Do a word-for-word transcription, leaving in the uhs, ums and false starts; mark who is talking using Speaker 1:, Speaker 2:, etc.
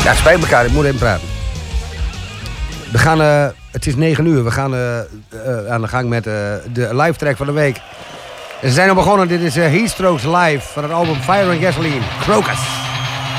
Speaker 1: Ja, het spijt elkaar, ik moet even praten. We gaan, uh, het is negen uur, we gaan uh, uh, aan de gang met uh, de live track van de week. En ze zijn al begonnen, dit is uh, Heatstrokes live van het album Fire and Gasoline, Crocus.